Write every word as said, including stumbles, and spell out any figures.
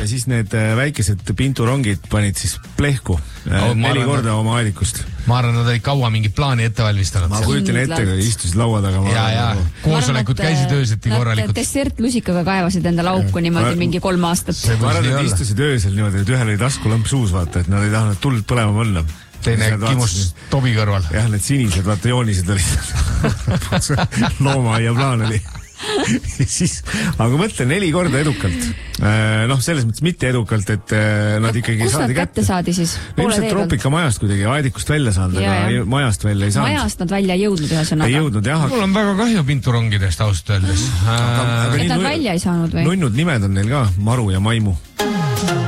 siis need väikesed pinturongid panid siis plehku oh, neli korda oma aedikust. Ma arvan, nad olid kaua mingi plaani ette valmistanud. Ma kujutan ette, kui istusid laua taga. Ja, ja, koosolekud käisid ööseti korralikult. Nad dessertlusikaga kaevasid enda lauku niimoodi mingi kolm aastat. Ma arvan, et istusid öösel niimoodi, et ühel oli taskulamp suus, vaata, et nad ei tahtnud tuld põlema panna. Teine kimus Tobi kõrval. Jah, need sinised, vaata joonised olid. Loomaaia plaan oli. siis, aga mõtle neli korda edukalt. Noh, selles mõttes mitte edukalt, et nad ikkagi kus saadi nad kätte saadi siis? Ilmselt troopika majast kuidagi, aedikust välja saanud, aga majast välja ei saanud. Majast nad välja ei jõudnud ühe sõnaga. Ei jõudnud, jah. Mul on väga kahju pinturongidest ausalt öeldes. Et nad välja ei saanud või? Nunnud nimed on neil ka, Maru ja Maimu.